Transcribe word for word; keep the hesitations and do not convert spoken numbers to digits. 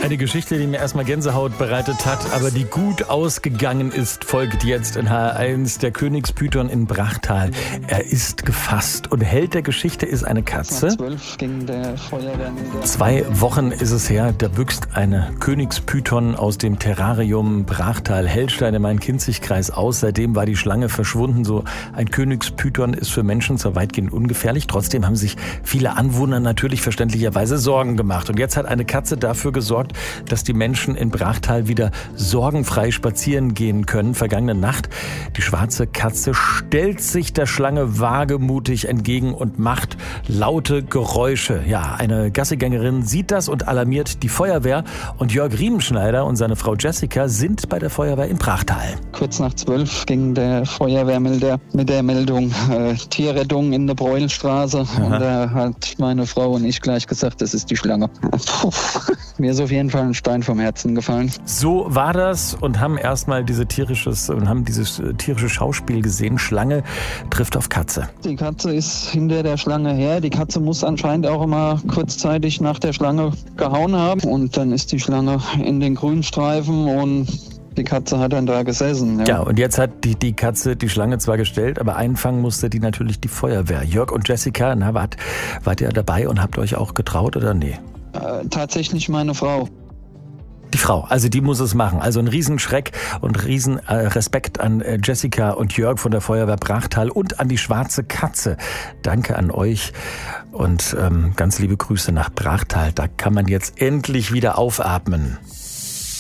Eine Geschichte, die mir erstmal Gänsehaut bereitet hat, aber die gut ausgegangen ist, folgt jetzt in H R eins. Der Königspython in Brachtal. Er ist gefasst und Held der Geschichte ist eine Katze. zwölf ging der Feuerwehrmelder. Zwei Wochen ist es her, da büchst eine Königspython aus dem Terrarium Brachtal-Hellstein im Main-Kinzig-Kreis aus. Seitdem war die Schlange verschwunden. So ein Königspython ist für Menschen zwar weitgehend ungefährlich, trotzdem haben sich viele Anwohner natürlich verständlicherweise Sorgen gemacht. Und jetzt hat eine Katze dafür gesorgt, dass die Menschen in Brachtal wieder sorgenfrei spazieren gehen können. Vergangene Nacht, die schwarze Katze stellt sich der Schlange wagemutig entgegen und macht laute Geräusche. Ja, eine Gassigängerin sieht das und alarmiert die Feuerwehr. Und Jörg Riemenschneider und seine Frau Jessica sind bei der Feuerwehr in Brachtal. Kurz nach zwölf ging der Feuerwehrmelder mit der Meldung äh, Tierrettung in der Bräuelstraße. Aha. Und da hat meine Frau und ich gleich gesagt, das ist die Schlange. Puh. Mir ist auf jeden Fall ein Stein vom Herzen gefallen. So war das und haben erstmal diese tierisches und haben dieses tierische Schauspiel gesehen. Schlange trifft auf Katze. Die Katze ist hinter der Schlange her. Die Katze muss anscheinend auch immer kurzzeitig nach der Schlange gehauen haben. Und dann ist die Schlange in den Grünstreifen und die Katze hat dann da gesessen. Ja, ja und jetzt hat die, die Katze die Schlange zwar gestellt, aber einfangen musste die natürlich die Feuerwehr. Jörg und Jessica, na, wart, wart ihr dabei und habt euch auch getraut oder nee? Äh, tatsächlich meine Frau. Die Frau, also die muss es machen. Also ein Riesenschreck und Riesenrespekt an Jessica und Jörg von der Feuerwehr Brachtal und an die schwarze Katze. Danke an euch und ähm, ganz liebe Grüße nach Brachtal. Da kann man jetzt endlich wieder aufatmen.